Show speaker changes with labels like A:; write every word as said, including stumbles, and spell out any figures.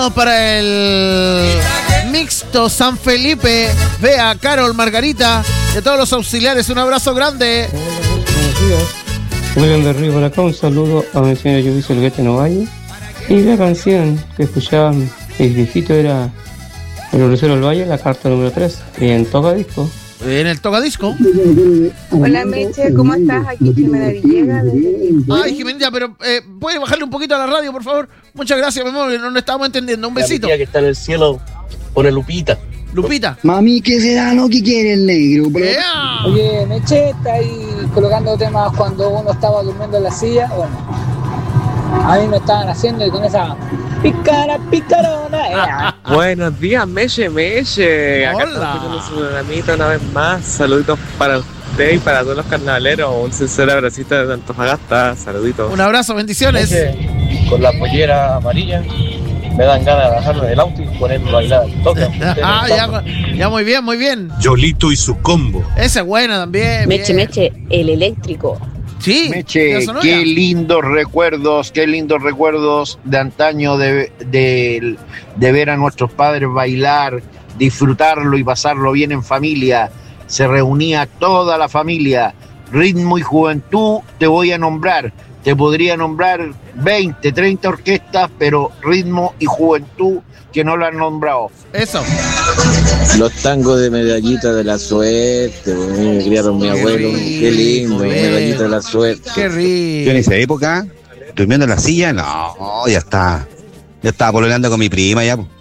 A: Saludos para el mixto San Felipe. Vea, Carol, Margarita y a todos los auxiliares. Un abrazo grande.
B: Buenos días. William de Río por acá. Un saludo a mi señora Yudice Olguete Novalle. Y la canción que escuchaba el viejito era El Lucero del Valle, la carta número tres. Y en Tocadisco.
A: En el Tocadisco.
C: Hola Meche, ¿cómo estás? Aquí Jimena Villegas.
A: Ay, Jimena, pero eh, ¿puedes bajarle un poquito a la radio, por favor? Muchas gracias, mi amor, no nos estábamos entendiendo. Un besito.
D: La que está en el cielo, pone Lupita.
A: Lupita.
E: Mami, ¿qué será lo que quiere el negro?
A: Yeah.
F: Oye, Meche, está ahí colocando temas cuando uno estaba durmiendo en la silla. Bueno, a mí me estaban haciendo y con esa pícara, picarona. Eh.
G: Buenos días, Meche, Meche. Acá estamos con su programita una vez más. Saluditos para usted y para todos los carnavaleros. Un sincero abracito desde Antofagasta. Saluditos.
A: Un abrazo, bendiciones.
D: Meche, con la pollera amarilla me dan ganas de bajarme del auto y ponerme a bailar. Toca.
A: Ah, ya, ya, muy bien, muy bien.
H: Yolito y su combo.
A: Esa es buena también.
C: Meche,
A: bien.
C: Meche, el eléctrico.
A: Sí,
I: Meche, qué lindos recuerdos, qué lindos recuerdos de antaño de, de, de ver a nuestros padres bailar, disfrutarlo y pasarlo bien en familia. Se reunía toda la familia. Ritmo y juventud te voy a nombrar. Te podría nombrar veinte, treinta orquestas, pero ritmo y juventud que no lo han nombrado.
A: Eso.
J: Los tangos de medallita de la suerte, me criaron mi abuelo, qué lindo, medallita de la suerte.
A: Qué rico.
H: Yo en esa época, durmiendo en la silla, no, ya está. Ya estaba pololeando con mi prima ya.